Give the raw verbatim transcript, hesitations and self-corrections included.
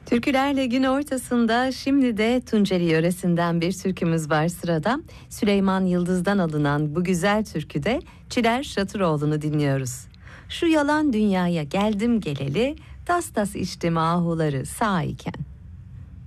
Türkülerle gün ortasında şimdi de Tunceli yöresinden bir türkümüz var sırada. Süleyman Yıldız'dan alınan bu güzel türküde Çiler Şatıroğlu'nu dinliyoruz. Şu yalan dünyaya geldim geleli, tas tas içtim ahuları sağ iken.